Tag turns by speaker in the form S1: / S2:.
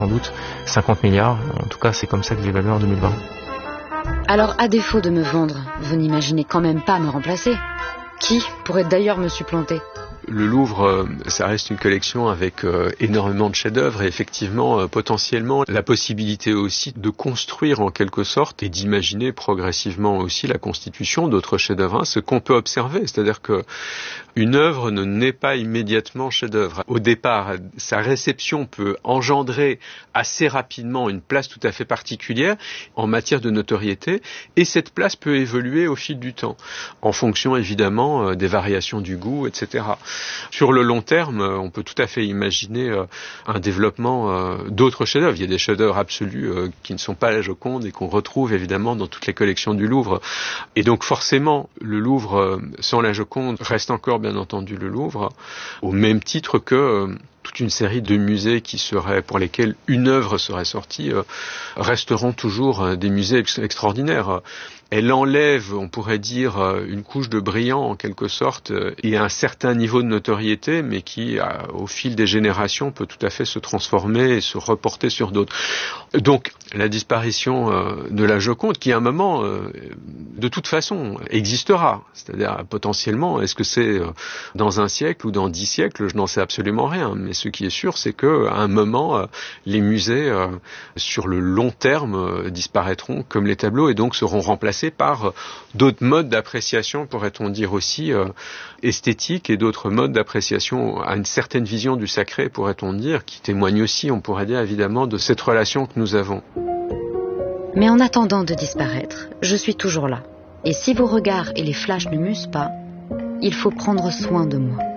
S1: sans doute 50 milliards. En tout cas, c'est comme ça que j'évalue en 2020.
S2: Alors, à défaut de me vendre, vous n'imaginez quand même pas me remplacer? Qui pourrait d'ailleurs me supplanter?
S3: Le Louvre, ça reste une collection avec énormément de chefs-d'œuvre et effectivement, potentiellement, la possibilité aussi de construire en quelque sorte et d'imaginer progressivement aussi la constitution d'autres chefs-d'œuvre. Ce qu'on peut observer, c'est-à-dire que une œuvre ne naît pas immédiatement chef-d'œuvre. Au départ, sa réception peut engendrer assez rapidement une place tout à fait particulière en matière de notoriété et cette place peut évoluer au fil du temps en fonction évidemment des variations du goût, etc. Sur le long terme, on peut tout à fait imaginer un développement d'autres chefs-d'œuvre. Il y a des chefs-d'œuvre absolus qui ne sont pas la Joconde et qu'on retrouve évidemment dans toutes les collections du Louvre. Et donc forcément, le Louvre sans la Joconde reste encore bien entendu le Louvre, au même titre que toute une série de musées pour lesquels une œuvre serait sortie resteront toujours des musées extraordinaires. Elle enlève, on pourrait dire, une couche de brillant en quelque sorte et un certain niveau de notoriété, mais qui, au fil des générations, peut tout à fait se transformer et se reporter sur d'autres. Donc, la disparition de la Joconde, qui à un moment, de toute façon, existera. C'est-à-dire, potentiellement, est-ce que c'est dans un siècle ou dans 10 siècles? Je n'en sais absolument rien. Mais ce qui est sûr, c'est qu'à un moment, les musées, sur le long terme, disparaîtront comme les tableaux et donc seront remplacés par d'autres modes d'appréciation, pourrait-on dire aussi, esthétiques et d'autres modes d'appréciation à une certaine vision du sacré, pourrait-on dire, qui témoignent aussi, on pourrait dire évidemment, de cette relation que nous avons.
S2: Mais en attendant de disparaître, je suis toujours là. Et si vos regards et les flashs ne m'usent pas, il faut prendre soin de moi.